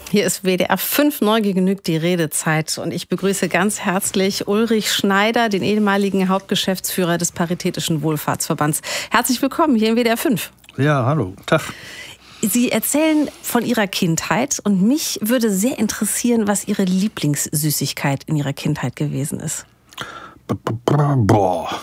Hier ist WDR 5 neu genügt die Redezeit und ich begrüße ganz herzlich Ulrich Schneider, den ehemaligen Hauptgeschäftsführer des Paritätischen Wohlfahrtsverbands. Herzlich willkommen hier in WDR 5. Ja, hallo, Tag. Sie erzählen von Ihrer Kindheit und mich würde sehr interessieren, was Ihre Lieblingssüßigkeit in Ihrer Kindheit gewesen ist. Boah.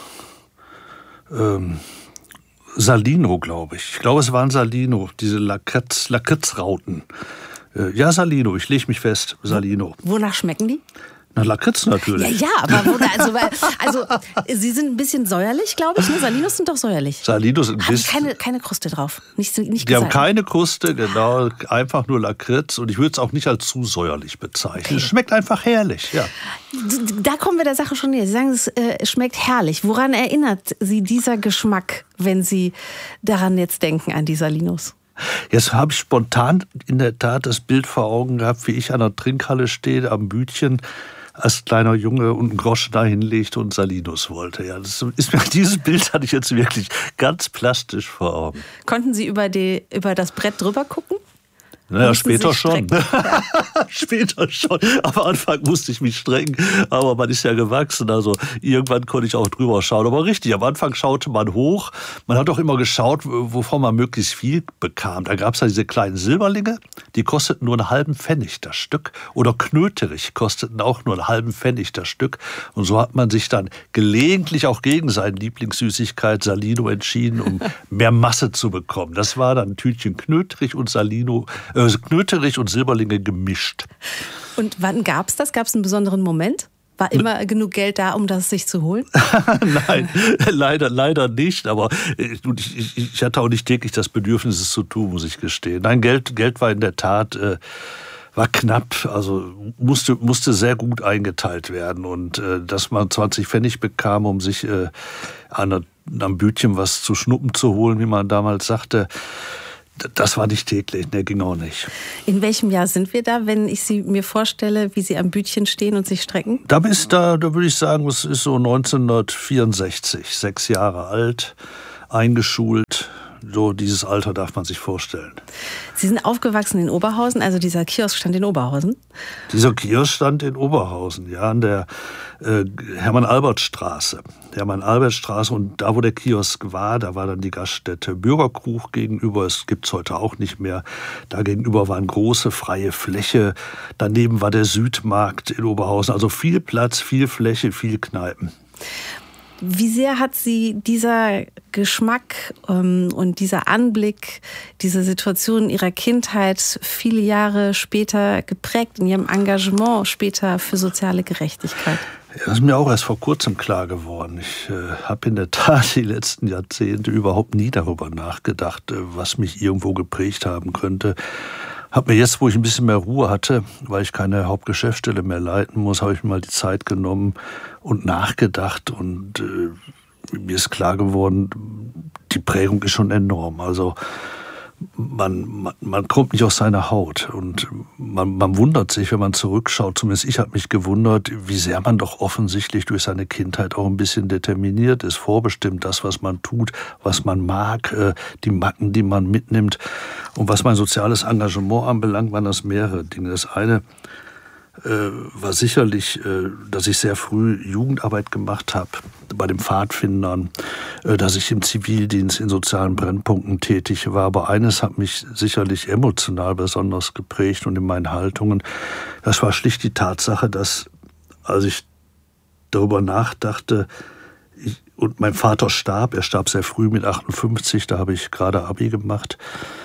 Salino, glaube ich. Ich glaube, es waren Salino, diese Lakritzrauten. Ja, Salino, ich lege mich fest, Salino. Wonach schmecken die? Nach Lakritz natürlich. Ja, aber also Sie sind ein bisschen säuerlich, glaube ich. Ne? Salinos sind doch säuerlich. Salinos sind ein bisschen. Keine Kruste drauf. Nicht die haben keine Kruste, genau. Einfach nur Lakritz. Und ich würde es auch nicht als zu säuerlich bezeichnen. Okay. Es schmeckt einfach herrlich, ja. Da kommen wir der Sache schon näher. Sie sagen, es schmeckt herrlich. Woran erinnert Sie dieser Geschmack, wenn Sie daran jetzt denken, an die Salinos? Jetzt habe ich spontan in der Tat das Bild vor Augen gehabt, wie ich an der Trinkhalle stehe, am Bütchen, als kleiner Junge und einen Groschen da hinlegte und Salinos wollte. Ja, dieses Bild hatte ich jetzt wirklich ganz plastisch vor Augen. Konnten Sie über das Brett drüber gucken? Naja, später schon. Ja. Später schon. Am Anfang musste ich mich strecken, aber man ist ja gewachsen. Also irgendwann konnte ich auch drüber schauen. Aber richtig, am Anfang schaute man hoch. Man hat auch immer geschaut, wovon man möglichst viel bekam. Da gab es ja diese kleinen Silberlinge, die kosteten nur einen halben Pfennig das Stück. Oder Knöterich kosteten auch nur einen halben Pfennig das Stück. Und so hat man sich dann gelegentlich auch gegen seine Lieblingssüßigkeit Salino entschieden, um mehr Masse zu bekommen. Das war dann ein Tütchen Knöterich und Salino, Knöterich und Silberlinge gemischt. Und wann gab es das? Gab es einen besonderen Moment? War immer genug Geld da, um das sich zu holen? Nein, leider nicht. Aber ich hatte auch nicht täglich das Bedürfnis, es zu tun, muss ich gestehen. Nein, Geld war in der Tat war knapp, also musste sehr gut eingeteilt werden. Und dass man 20 Pfennig bekam, um sich am Bütchen was zu schnuppen zu holen, wie man damals sagte, das war nicht täglich, der ging auch nicht. In welchem Jahr sind wir da, wenn ich Sie mir vorstelle, wie Sie am Bütchen stehen und sich strecken? Da würde ich sagen, es ist so 1964, 6 Jahre alt, eingeschult. So dieses Alter darf man sich vorstellen. Sie sind aufgewachsen in Oberhausen, also dieser Kiosk stand in Oberhausen? Dieser Kiosk stand in Oberhausen, ja, an der Hermann-Albert-Straße. Und da, wo der Kiosk war, da war dann die Gaststätte Bürgerkrug gegenüber. Es gibt es heute auch nicht mehr. Da gegenüber war eine große freie Fläche. Daneben war der Südmarkt in Oberhausen. Also viel Platz, viel Fläche, viel Kneipen. Wie sehr hat Sie dieser Geschmack und dieser Anblick, diese Situation Ihrer Kindheit viele Jahre später geprägt in Ihrem Engagement später für soziale Gerechtigkeit? Ja, das ist mir auch erst vor kurzem klar geworden. Ich habe in der Tat die letzten Jahrzehnte überhaupt nie darüber nachgedacht, was mich irgendwo geprägt haben könnte. Habe mir jetzt, wo ich ein bisschen mehr Ruhe hatte, weil ich keine Hauptgeschäftsstelle mehr leiten muss, habe ich mir mal die Zeit genommen und nachgedacht. Und mir ist klar geworden, die Prägung ist schon enorm. Also man kommt nicht aus seiner Haut. Und man wundert sich, wenn man zurückschaut, zumindest ich habe mich gewundert, wie sehr man doch offensichtlich durch seine Kindheit auch ein bisschen determiniert ist, vorbestimmt, das, was man tut, was man mag, die Macken, die man mitnimmt. Und was mein soziales Engagement anbelangt, waren das mehrere Dinge. Das eine war sicherlich, dass ich sehr früh Jugendarbeit gemacht habe bei den Pfadfindern, dass ich im Zivildienst in sozialen Brennpunkten tätig war. Aber eines hat mich sicherlich emotional besonders geprägt und in meinen Haltungen. Das war schlicht die Tatsache, dass, als ich darüber nachdachte, und mein Vater starb, er starb sehr früh mit 58, da habe ich gerade Abi gemacht,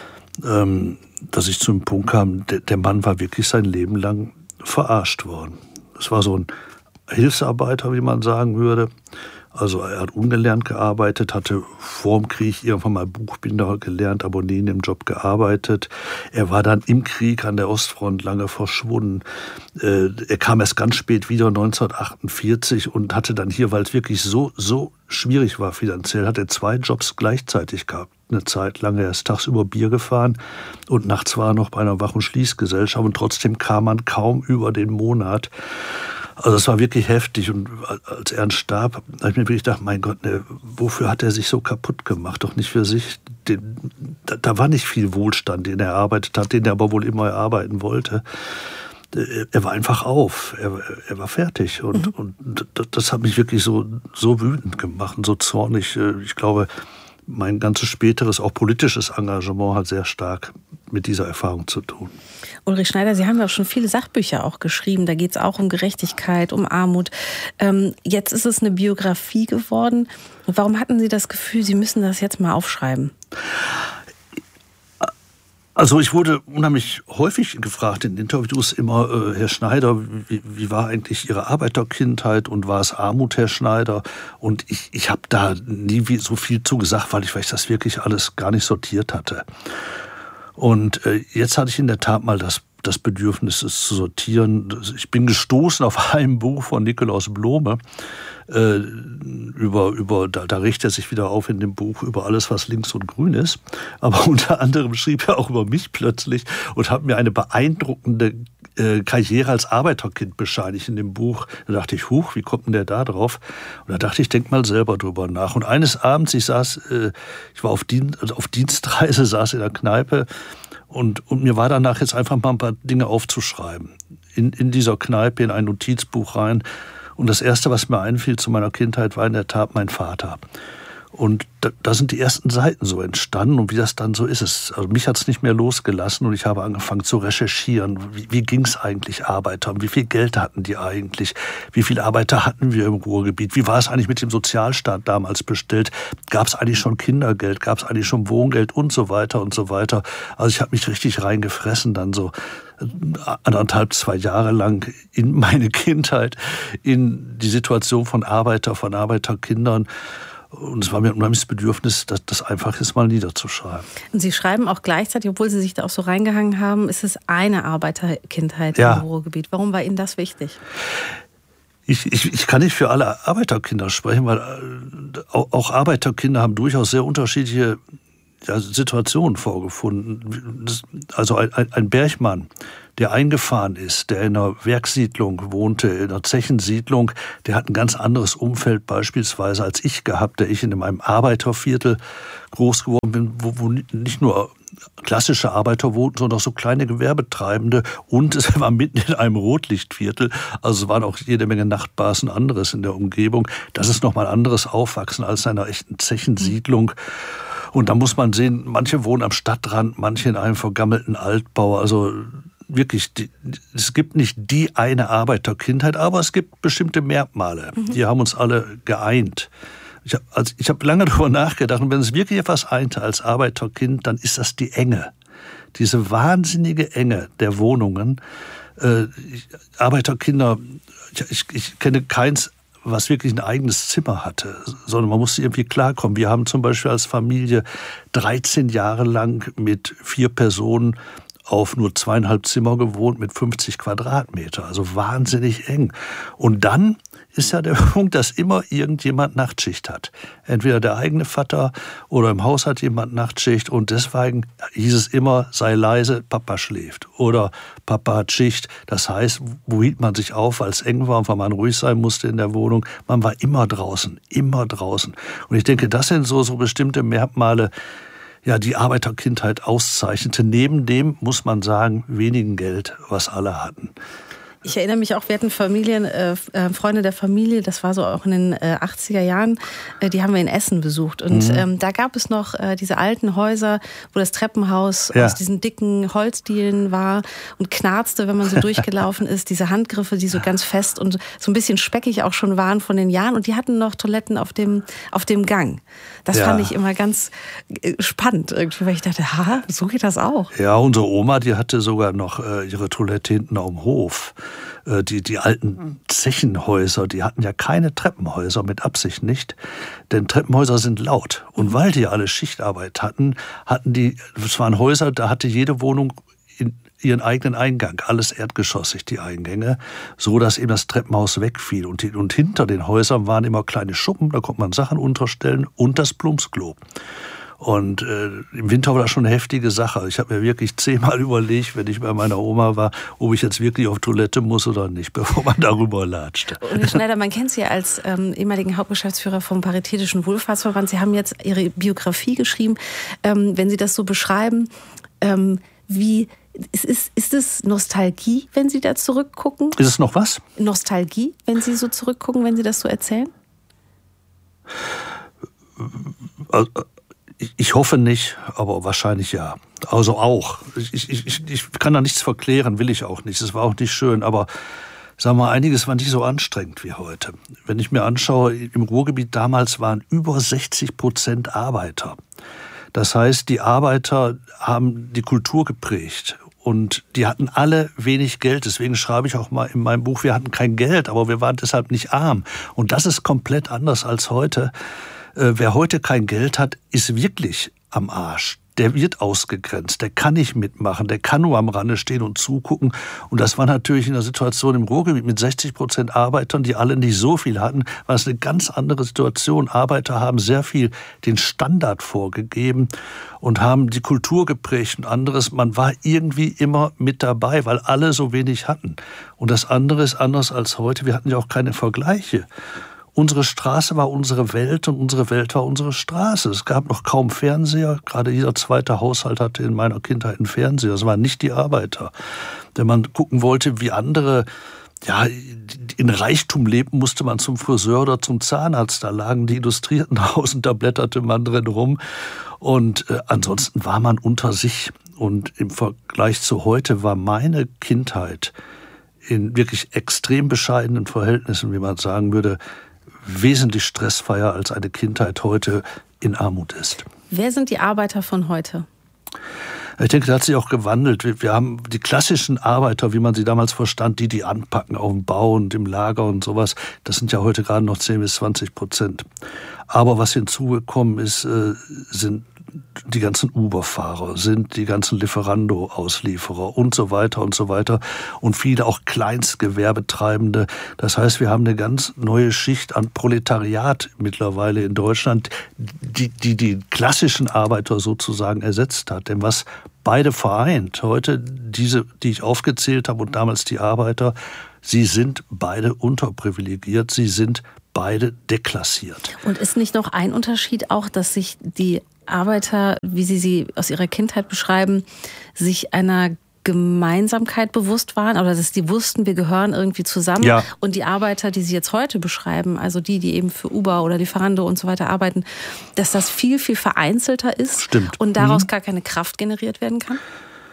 dass ich zum Punkt kam, der Mann war wirklich sein Leben lang verarscht worden. Es war so ein Hilfsarbeiter, wie man sagen würde. Also er hat ungelernt gearbeitet, hatte vor dem Krieg irgendwann mal Buchbinder gelernt, aber nie in dem Job gearbeitet. Er war dann im Krieg an der Ostfront lange verschwunden. Er kam erst ganz spät wieder, 1948, und hatte dann hier, weil es wirklich so schwierig war finanziell, hat er 2 Jobs gleichzeitig gehabt. Eine Zeit lang, er ist tagsüber Bier gefahren und nachts war er noch bei einer Wach- und Schließgesellschaft und trotzdem kam man kaum über den Monat. Also es war wirklich heftig, und als er starb, habe ich mir wirklich gedacht, mein Gott, wofür hat er sich so kaputt gemacht? Doch nicht für sich, da war nicht viel Wohlstand, den er erarbeitet hat, den er aber wohl immer erarbeiten wollte. Er war einfach auf, er war fertig. Und das hat mich wirklich so wütend gemacht und so zornig. Ich glaube, mein ganzes späteres, auch politisches Engagement hat sehr stark mit dieser Erfahrung zu tun. Ulrich Schneider, Sie haben ja auch schon viele Sachbücher auch geschrieben. Da geht es auch um Gerechtigkeit, um Armut. Jetzt ist es eine Biografie geworden. Warum hatten Sie das Gefühl, Sie müssen das jetzt mal aufschreiben? Also ich wurde unheimlich häufig gefragt in Interviews immer, Herr Schneider, wie war eigentlich Ihre Arbeiterkindheit und war es Armut, Herr Schneider? Und ich habe da nie so viel zu gesagt, weil ich das wirklich alles gar nicht sortiert hatte. Und jetzt hatte ich in der Tat mal das Bedürfnis, es zu sortieren. Ich bin gestoßen auf ein Buch von Nikolaus Blome, da richtet er sich wieder auf in dem Buch über alles, was links und grün ist. Aber unter anderem schrieb er auch über mich plötzlich und hat mir eine beeindruckende Karriere als Arbeiterkind bescheinigt in dem Buch. Da dachte ich, wie kommt denn der da drauf? Und da dachte ich, denk mal selber drüber nach. Und eines Abends, ich war auf Dienstreise, saß in der Kneipe und mir war danach jetzt einfach mal ein paar Dinge aufzuschreiben. In dieser Kneipe, in ein Notizbuch rein. Und das Erste, was mir einfiel zu meiner Kindheit, war in der Tat mein Vater. Und da sind die ersten Seiten so entstanden und wie das dann so ist. Also mich hat es nicht mehr losgelassen und ich habe angefangen zu recherchieren. Wie ging es eigentlich Arbeitern? Wie viel Geld hatten die eigentlich? Wie viele Arbeiter hatten wir im Ruhrgebiet? Wie war es eigentlich mit dem Sozialstaat damals bestellt? Gab es eigentlich schon Kindergeld? Gab es eigentlich schon Wohngeld? Und so weiter und so weiter. Also ich habe mich richtig reingefressen dann so 1,5, 2 Jahre lang in meine Kindheit, in die Situation von Arbeiterkindern. Und es war mir ein unheimliches Bedürfnis, das einfach jetzt mal niederzuschreiben. Und Sie schreiben auch gleichzeitig, obwohl Sie sich da auch so reingehangen haben, ist es eine Arbeiterkindheit im Ruhrgebiet. Warum war Ihnen das wichtig? Ich kann nicht für alle Arbeiterkinder sprechen, weil auch Arbeiterkinder haben durchaus sehr unterschiedliche Situationen vorgefunden. Also ein Bergmann, der eingefahren ist, der in einer Werkssiedlung wohnte, in einer Zechensiedlung, der hat ein ganz anderes Umfeld beispielsweise als ich gehabt, der ich in einem Arbeiterviertel groß geworden bin, wo nicht nur klassische Arbeiter wohnten, sondern auch so kleine Gewerbetreibende und es war mitten in einem Rotlichtviertel, also es waren auch jede Menge Nachtbars und anderes in der Umgebung. Das ist nochmal ein anderes Aufwachsen als in einer echten Zechensiedlung. Und da muss man sehen, manche wohnen am Stadtrand, manche in einem vergammelten Altbau. Also wirklich, es gibt nicht die eine Arbeiterkindheit, aber es gibt bestimmte Merkmale. Die haben uns alle geeint. Ich hab lange darüber nachgedacht, und wenn es wirklich etwas einte als Arbeiterkind, dann ist das die Enge. Diese wahnsinnige Enge der Wohnungen. Arbeiterkinder, ich kenne keins, was wirklich ein eigenes Zimmer hatte, sondern man musste irgendwie klarkommen. Wir haben zum Beispiel als Familie 13 Jahre lang mit 4 Personen auf nur 2,5 Zimmer gewohnt mit 50 Quadratmeter, also wahnsinnig eng. Und dann ist ja der Punkt, dass immer irgendjemand Nachtschicht hat. Entweder der eigene Vater oder im Haus hat jemand Nachtschicht und deswegen hieß es immer, sei leise, Papa schläft oder Papa hat Schicht. Das heißt, wo hielt man sich auf, weil es eng war und weil man ruhig sein musste in der Wohnung? Man war immer draußen, immer draußen. Und ich denke, das sind so bestimmte Merkmale, die Arbeiterkindheit auszeichnete. Neben dem, muss man sagen, wenigen Geld, was alle hatten. Ich erinnere mich auch, wir hatten Freunde der Familie, das war so auch in den 80er Jahren, die haben wir in Essen besucht. Und da gab es noch diese alten Häuser, wo das Treppenhaus aus diesen dicken Holzdielen war und knarzte, wenn man so durchgelaufen ist. Diese Handgriffe, die so ganz fest und so ein bisschen speckig auch schon waren von den Jahren. Und die hatten noch Toiletten auf dem Gang. Das fand ich immer ganz spannend irgendwie, weil ich dachte, so geht das auch. Ja, unsere Oma, die hatte sogar noch ihre Toilette hinten auf dem Hof. Die alten Zechenhäuser, die hatten ja keine Treppenhäuser, mit Absicht nicht, denn Treppenhäuser sind laut. Und weil die alle Schichtarbeit hatten die, es waren Häuser, da hatte jede Wohnung ihren eigenen Eingang, alles erdgeschossig, die Eingänge, so dass eben das Treppenhaus wegfiel. Und hinter den Häusern waren immer kleine Schuppen, da konnte man Sachen unterstellen und das Plumpsklo. Und im Winter war das schon eine heftige Sache. Ich habe mir wirklich 10-mal überlegt, wenn ich bei meiner Oma war, ob ich jetzt wirklich auf Toilette muss oder nicht, bevor man darüber latscht. Und Herr Schneider, man kennt Sie ja als ehemaligen Hauptgeschäftsführer vom Paritätischen Wohlfahrtsverband. Sie haben jetzt Ihre Biografie geschrieben. Wenn Sie das so beschreiben, ist es Nostalgie, wenn Sie da zurückgucken? Ist es noch was? Nostalgie, wenn Sie so zurückgucken, wenn Sie das so erzählen? Ich hoffe nicht, aber wahrscheinlich ja. Also auch. Ich kann da nichts verklären, will ich auch nicht. Es war auch nicht schön, aber sagen wir mal, einiges war nicht so anstrengend wie heute. Wenn ich mir anschaue, im Ruhrgebiet damals waren über 60% Arbeiter. Das heißt, die Arbeiter haben die Kultur geprägt. Und die hatten alle wenig Geld. Deswegen schreibe ich auch mal in meinem Buch, wir hatten kein Geld, aber wir waren deshalb nicht arm. Und das ist komplett anders als heute. Wer heute kein Geld hat, ist wirklich am Arsch. Der wird ausgegrenzt, der kann nicht mitmachen, der kann nur am Rande stehen und zugucken. Und das war natürlich in der Situation im Ruhrgebiet mit 60% Arbeitern, die alle nicht so viel hatten, war es eine ganz andere Situation. Arbeiter haben sehr viel den Standard vorgegeben und haben die Kultur geprägt und anderes. Man war irgendwie immer mit dabei, weil alle so wenig hatten. Und das andere ist anders als heute. Wir hatten ja auch keine Vergleiche. Unsere Straße war unsere Welt und unsere Welt war unsere Straße. Es gab noch kaum Fernseher. Gerade jeder zweite Haushalt hatte in meiner Kindheit einen Fernseher. Das waren nicht die Arbeiter. Wenn man gucken wollte, wie andere in Reichtum lebten, musste man zum Friseur oder zum Zahnarzt. Da lagen die Illustrierten Haus und da blätterte man drin rum. Und ansonsten war man unter sich. Und im Vergleich zu heute war meine Kindheit in wirklich extrem bescheidenen Verhältnissen, wie man sagen würde, wesentlich stressfreier als eine Kindheit heute in Armut ist. Wer sind die Arbeiter von heute? Ich denke, das hat sich auch gewandelt. Wir haben die klassischen Arbeiter, wie man sie damals verstand, die anpacken auf dem Bau und im Lager und sowas. Das sind ja heute gerade noch 10-20%. Aber was hinzugekommen ist, sind die ganzen Uber-Fahrer, sind die ganzen Lieferando-Auslieferer und so weiter und so weiter. Und viele auch Kleinstgewerbetreibende. Das heißt, wir haben eine ganz neue Schicht an Proletariat mittlerweile in Deutschland, die klassischen Arbeiter sozusagen ersetzt hat. Denn was beide vereint, heute diese, die ich aufgezählt habe und damals die Arbeiter, sie sind beide unterprivilegiert, sie sind beide deklassiert. Und ist nicht noch ein Unterschied auch, dass sich die Arbeiter, wie Sie aus ihrer Kindheit beschreiben, sich einer Gemeinsamkeit bewusst waren, oder dass die wussten, wir gehören irgendwie zusammen. Ja. Und die Arbeiter, die Sie jetzt heute beschreiben, also die eben für Uber oder Lieferando und so weiter arbeiten, dass das viel, viel vereinzelter ist. Stimmt. Und daraus gar keine Kraft generiert werden kann?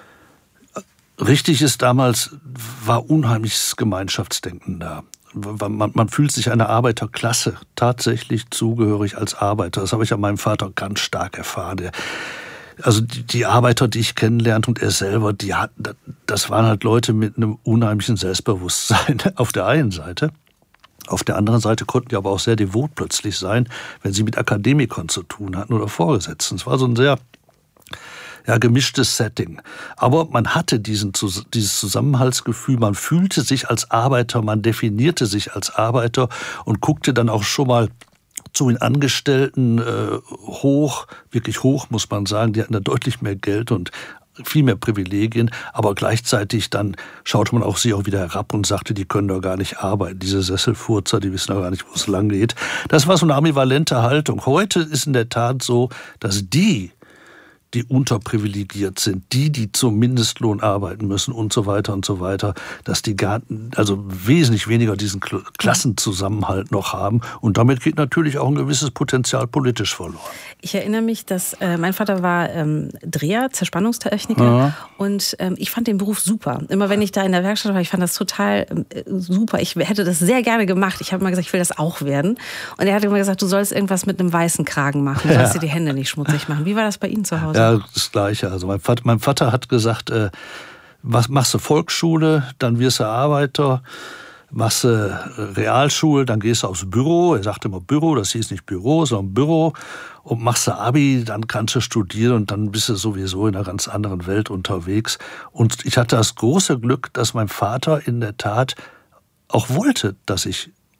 Richtig ist, damals war unheimliches Gemeinschaftsdenken da. Man fühlt sich einer Arbeiterklasse tatsächlich zugehörig als Arbeiter. Das habe ich an meinem Vater ganz stark erfahren. Also die Arbeiter, die ich kennenlernte und er selber, das waren halt Leute mit einem unheimlichen Selbstbewusstsein auf der einen Seite. Auf der anderen Seite konnten die aber auch sehr devot plötzlich sein, wenn sie mit Akademikern zu tun hatten oder Vorgesetzten. Es war so ein sehr gemischtes Setting. Aber man hatte dieses Zusammenhaltsgefühl, man fühlte sich als Arbeiter, man definierte sich als Arbeiter und guckte dann auch schon mal zu den Angestellten hoch, wirklich hoch, muss man sagen. Die hatten da deutlich mehr Geld und viel mehr Privilegien, aber gleichzeitig dann schaute man auch sie auch wieder herab und sagte, die können doch gar nicht arbeiten, diese Sesselfurzer, die wissen doch gar nicht, wo es lang geht. Das war so eine ambivalente Haltung. Heute ist in der Tat so, dass die unterprivilegiert sind, die zum Mindestlohn arbeiten müssen und so weiter, dass die wesentlich weniger diesen Klassenzusammenhalt noch haben. Und damit geht natürlich auch ein gewisses Potenzial politisch verloren. Ich erinnere mich, dass mein Vater war Dreher, Zerspannungstechniker, und ich fand den Beruf super. Immer wenn ich da in der Werkstatt war, ich fand das total super. Ich hätte das sehr gerne gemacht. Ich habe immer gesagt, ich will das auch werden. Und er hat immer gesagt, du sollst irgendwas mit einem weißen Kragen machen. Du sollst dir die Hände nicht schmutzig machen. Wie war das bei Ihnen zu Hause? Ja, das Gleiche. Also mein Vater hat gesagt, machst du Volksschule, dann wirst du Arbeiter, machst du Realschule, dann gehst du aufs Büro. Er sagte immer Büro, das hieß nicht Büro, sondern Büro. Und machst du Abi, dann kannst du studieren und dann bist du sowieso in einer ganz anderen Welt unterwegs. Und ich hatte das große Glück, dass mein Vater in der Tat auch wollte, dass ich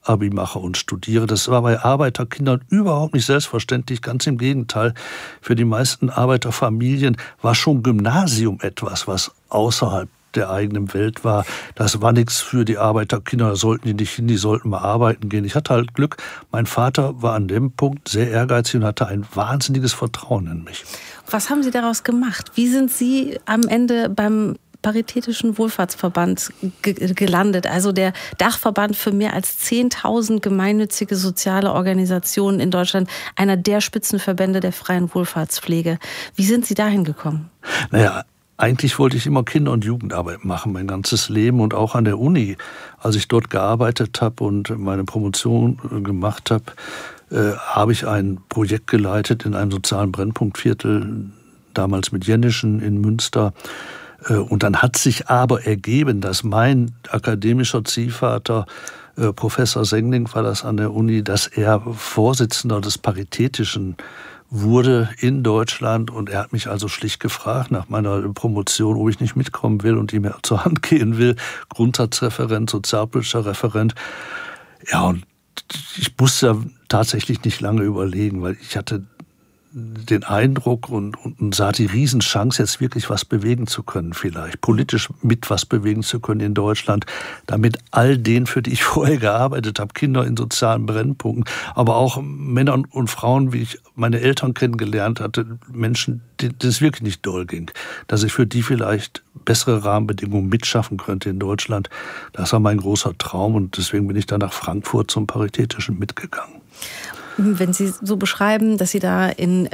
Abi mache und studiere. Das war bei Arbeiterkindern überhaupt nicht selbstverständlich, ganz im Gegenteil. Für die meisten Arbeiterfamilien war schon Gymnasium etwas, was außerhalb der eigenen Welt war. Das war nichts für die Arbeiterkinder, da sollten die nicht hin, die sollten mal arbeiten gehen. Ich hatte halt Glück, mein Vater war an dem Punkt sehr ehrgeizig und hatte ein wahnsinniges Vertrauen in mich. Was haben Sie daraus gemacht? Wie sind Sie am Ende beim Paritätischen Wohlfahrtsverband gelandet, also der Dachverband für mehr als 10.000 gemeinnützige soziale Organisationen in Deutschland, einer der Spitzenverbände der freien Wohlfahrtspflege. Wie sind Sie dahin gekommen? Naja, eigentlich wollte ich immer Kinder- und Jugendarbeit machen, mein ganzes Leben und auch an der Uni. Als ich dort gearbeitet habe und meine Promotion gemacht habe, habe ich ein Projekt geleitet in einem sozialen Brennpunktviertel, damals mit Jennischen in Münster. Und dann hat sich aber ergeben, dass mein akademischer Ziehvater, Professor Sengling war das an der Uni, dass er Vorsitzender des Paritätischen wurde in Deutschland. Und er hat mich also schlicht gefragt nach meiner Promotion, ob ich nicht mitkommen will und ihm zur Hand gehen will. Grundsatzreferent, sozialpolitischer Referent. Ja, und ich musste tatsächlich nicht lange überlegen, weil ich hatte den Eindruck und sah die Riesenchance, jetzt wirklich was bewegen zu können, vielleicht politisch mit was bewegen zu können in Deutschland, damit all denen, für die ich vorher gearbeitet habe, Kinder in sozialen Brennpunkten, aber auch Männer und Frauen, wie ich meine Eltern kennengelernt hatte, Menschen, denen es wirklich nicht doll ging, dass ich für die vielleicht bessere Rahmenbedingungen mitschaffen könnte in Deutschland. Das war mein großer Traum und deswegen bin ich dann nach Frankfurt zum Paritätischen mitgegangen. Wenn Sie so beschreiben, dass Sie da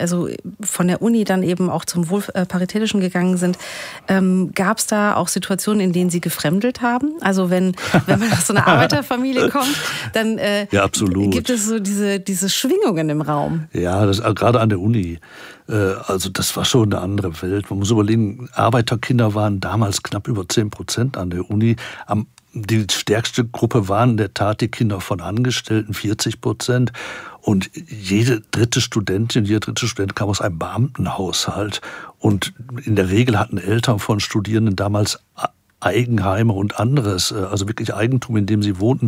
von der Uni dann eben auch zum Paritätischen gegangen sind, gab es da auch Situationen, in denen Sie gefremdelt haben? Also wenn man aus so einer Arbeiterfamilie kommt, dann ja, absolut. Gibt es so diese Schwingungen im Raum. Ja, gerade an der Uni. Also das war schon eine andere Welt. Man muss überlegen, Arbeiterkinder waren damals knapp über 10% an der Uni. Die stärkste Gruppe waren in der Tat die Kinder von Angestellten, 40%. Und jede dritte Studentin, jeder dritte Student kam aus einem Beamtenhaushalt. Und in der Regel hatten Eltern von Studierenden damals Eigenheime und anderes, also wirklich Eigentum, in dem sie wohnten.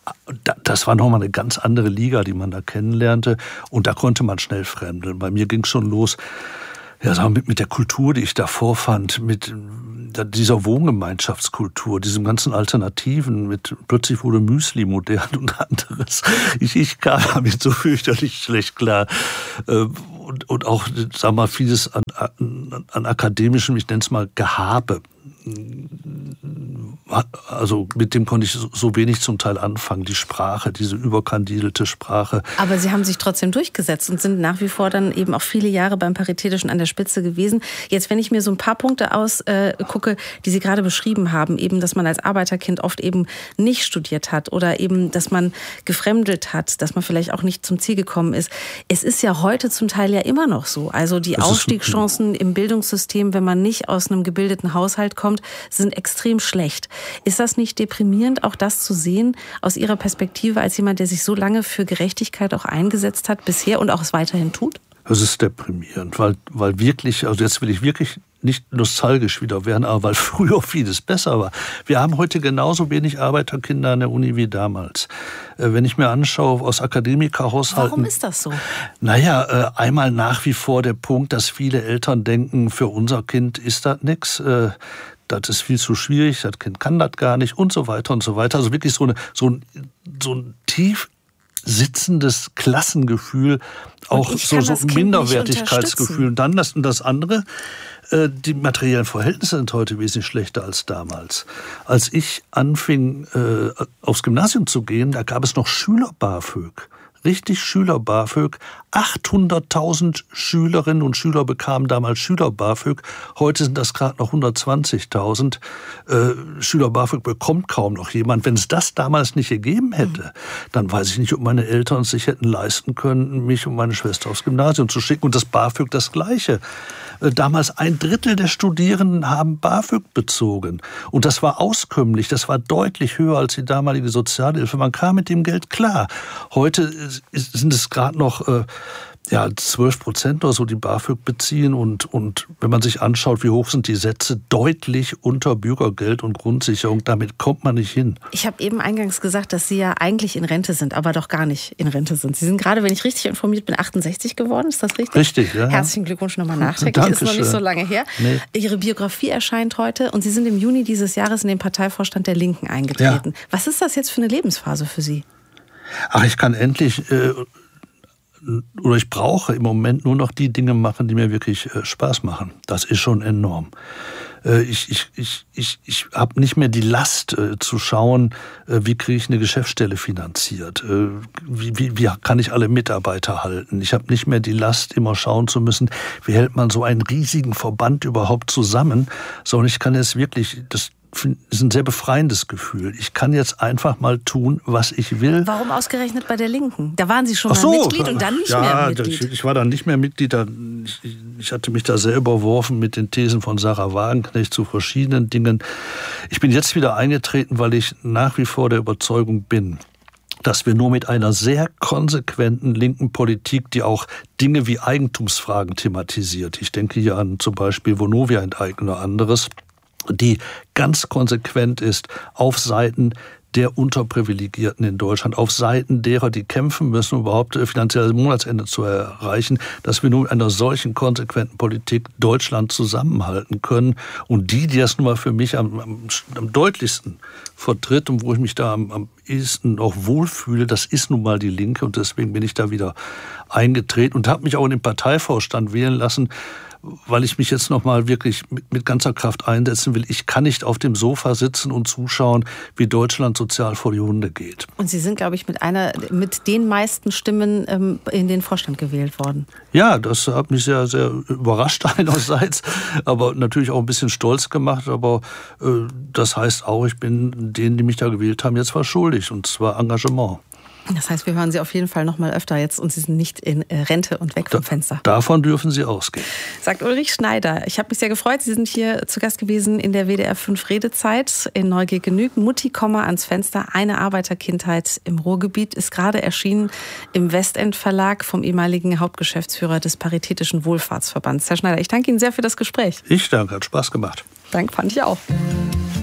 Das war nochmal eine ganz andere Liga, die man da kennenlernte. Und da konnte man schnell fremdeln. Bei mir ging es schon los, ja, sagen wir, mit der Kultur, die ich da vorfand, mit dieser Wohngemeinschaftskultur, diesem ganzen Alternativen, plötzlich wurde Müsli modern und anderes. Ich kam damit so fürchterlich schlecht klar. Und auch, sagen wir mal, vieles an akademischem, ich nenne es mal Gehabe. Also mit dem konnte ich so wenig zum Teil anfangen, die Sprache, diese überkandidelte Sprache. Aber Sie haben sich trotzdem durchgesetzt und sind nach wie vor dann eben auch viele Jahre beim Paritätischen an der Spitze gewesen. Jetzt, wenn ich mir so ein paar Punkte gucke, die Sie gerade beschrieben haben, eben, dass man als Arbeiterkind oft eben nicht studiert hat oder eben, dass man gefremdelt hat, dass man vielleicht auch nicht zum Ziel gekommen ist. Es ist ja heute zum Teil ja immer noch so. Also die Aufstiegschancen im Bildungssystem, wenn man nicht aus einem gebildeten Haushalt kommt, sind extrem schlecht. Ist das nicht deprimierend, auch das zu sehen, aus Ihrer Perspektive als jemand, der sich so lange für Gerechtigkeit auch eingesetzt hat bisher und auch es weiterhin tut? Es ist deprimierend, weil wirklich, also jetzt will ich wirklich nicht nostalgisch wieder werden, aber weil früher vieles besser war. Wir haben heute genauso wenig Arbeiterkinder an der Uni wie damals. Wenn ich mir anschaue, aus Akademikerhaushalten... Warum ist das so? Naja, einmal nach wie vor der Punkt, dass viele Eltern denken, für unser Kind ist das nichts. Das ist viel zu schwierig, das Kind kann das gar nicht und so weiter und so weiter. Also wirklich so ein tief sitzendes Klassengefühl, auch so ein Minderwertigkeitsgefühl. Und dann das andere, die materiellen Verhältnisse sind heute wesentlich schlechter als damals. Als ich anfing, aufs Gymnasium zu gehen, da gab es noch Schüler-BAföG. Richtig Schüler-BAföG. 800.000 Schülerinnen und Schüler bekamen damals Schüler-BAföG. Heute sind das gerade noch 120.000. Schüler-BAföG bekommt kaum noch jemand. Wenn es das damals nicht gegeben hätte, dann weiß ich nicht, ob meine Eltern es sich hätten leisten können, mich und meine Schwester aufs Gymnasium zu schicken. Und das BAföG das Gleiche. Damals 1/3 der Studierenden haben BAföG bezogen. Und das war auskömmlich, das war deutlich höher als die damalige Sozialhilfe. Man kam mit dem Geld klar. Heute sind es gerade noch ja, 12% oder so, die BAföG beziehen. Und wenn man sich anschaut, wie hoch sind die Sätze, deutlich unter Bürgergeld und Grundsicherung. Damit kommt man nicht hin. Ich habe eben eingangs gesagt, dass Sie ja eigentlich in Rente sind, aber doch gar nicht in Rente sind. Sie sind gerade, wenn ich richtig informiert bin, 68 geworden. Ist das richtig? Richtig, ja. Herzlichen Glückwunsch nochmal nachträglich. Ist noch nicht so lange her. Nee. Ihre Biografie erscheint heute und Sie sind im Juni dieses Jahres in den Parteivorstand der Linken eingetreten. Ja. Was ist das jetzt für eine Lebensphase für Sie? Ach, ich kann endlich... oder ich brauche im Moment nur noch die Dinge machen, die mir wirklich Spaß machen. Das ist schon enorm. Ich habe nicht mehr die Last zu schauen, wie kriege ich eine Geschäftsstelle finanziert, wie kann ich alle Mitarbeiter halten. Ich habe nicht mehr die Last, immer schauen zu müssen, wie hält man so einen riesigen Verband überhaupt zusammen, sondern ich kann jetzt wirklich, das ist ein sehr befreiendes Gefühl. Ich kann jetzt einfach mal tun, was ich will. Warum ausgerechnet bei der Linken? Da waren Sie schon mal Mitglied und dann nicht mehr Mitglied. Ich war dann nicht mehr Mitglied. Ich hatte mich da sehr überworfen mit den Thesen von Sarah Wagenknecht zu verschiedenen Dingen. Ich bin jetzt wieder eingetreten, weil ich nach wie vor der Überzeugung bin, dass wir nur mit einer sehr konsequenten linken Politik, die auch Dinge wie Eigentumsfragen thematisiert, ich denke hier an zum Beispiel Vonovia-Enteignung oder anderes, die ganz konsequent ist auf Seiten der Unterprivilegierten in Deutschland, auf Seiten derer, die kämpfen müssen, um überhaupt finanzielles Monatsende zu erreichen, dass wir nur mit einer solchen konsequenten Politik Deutschland zusammenhalten können. Und die das nun mal für mich am deutlichsten vertritt und wo ich mich da am ehesten auch wohlfühle, das ist nun mal die Linke. Und deswegen bin ich da wieder eingetreten und habe mich auch in den Parteivorstand wählen lassen, weil ich mich jetzt noch mal wirklich mit ganzer Kraft einsetzen will. Ich kann nicht auf dem Sofa sitzen und zuschauen, wie Deutschland sozial vor die Hunde geht. Und Sie sind, glaube ich, mit den meisten Stimmen in den Vorstand gewählt worden. Ja, das hat mich sehr, sehr überrascht einerseits, aber natürlich auch ein bisschen stolz gemacht. Aber das heißt auch, ich bin denen, die mich da gewählt haben, jetzt was schuldig, und zwar Engagement. Das heißt, wir hören Sie auf jeden Fall noch mal öfter jetzt und Sie sind nicht in Rente und weg vom Fenster. Davon dürfen Sie ausgehen. Sagt Ulrich Schneider. Ich habe mich sehr gefreut. Sie sind hier zu Gast gewesen in der WDR 5 Redezeit in Neugier genügt. Mutti, ans Fenster. Eine Arbeiterkindheit im Ruhrgebiet ist gerade erschienen im Westend Verlag vom ehemaligen Hauptgeschäftsführer des Paritätischen Wohlfahrtsverbands. Herr Schneider, ich danke Ihnen sehr für das Gespräch. Ich danke, hat Spaß gemacht. Danke, fand ich auch.